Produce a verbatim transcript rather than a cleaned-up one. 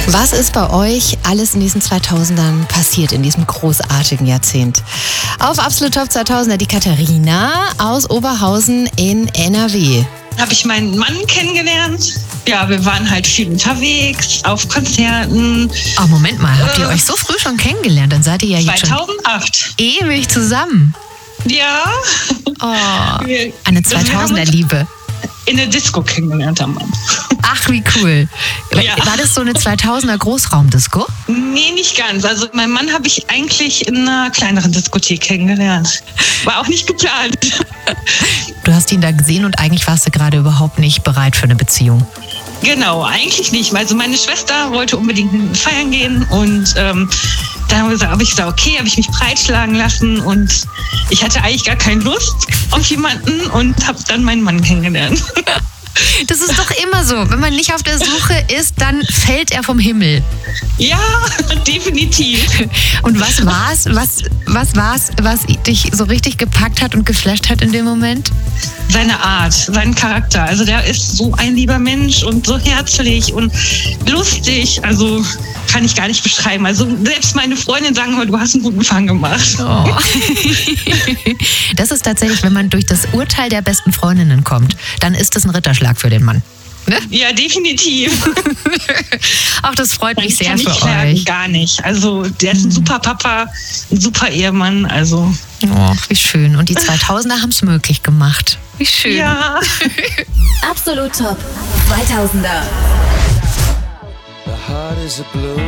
Was ist bei euch alles in diesen zweitausendern passiert, in diesem großartigen Jahrzehnt? Auf Absolut Top zweitausender die Katharina aus Oberhausen in N R W. Habe ich meinen Mann kennengelernt. Ja, wir waren halt viel unterwegs, auf Konzerten. Oh, Moment mal, habt ihr äh, euch so früh schon kennengelernt? Dann seid ihr ja jetzt zweitausendacht. Schon ewig zusammen. Ja. Oh, eine zweitausender-Liebe. In der Disco kennengelernt am Mann. Ach, wie cool. Ja. War das so eine zweitausender Großraumdisco? Nee, nicht ganz. Also mein Mann habe ich eigentlich in einer kleineren Diskothek kennengelernt. War auch nicht geplant. Du hast ihn da gesehen und eigentlich warst du gerade überhaupt nicht bereit für eine Beziehung. Genau, eigentlich nicht. Also meine Schwester wollte unbedingt feiern gehen und ähm, da habe ich gesagt, okay, habe ich mich breitschlagen lassen und ich hatte eigentlich gar keine Lust auf jemanden und habe dann meinen Mann kennengelernt. Das ist doch immer so. Wenn man nicht auf der Suche ist, dann fällt er vom Himmel. Ja, definitiv. Und was war's? Was, was war's, was dich so richtig gepackt hat und geflasht hat in dem Moment? Seine Art, sein Charakter. Also der ist so ein lieber Mensch und so herzlich und lustig. Also kann ich gar nicht beschreiben. Also selbst meine Freundin sagen immer, du hast einen guten Fang gemacht. Oh. Das ist tatsächlich, wenn man durch das Urteil der besten Freundinnen kommt, dann ist das ein Ritterschlag für den Mann. Ne? Ja, definitiv. Auch das freut mich sehr für euch. Sagen, gar nicht. Also der ist ein super Papa, ein super Ehemann. Also. Oh, wie schön. Und die zweitausender haben es möglich gemacht. Wie schön. Ja. Absolut Top zweitausender. The heart is a blue.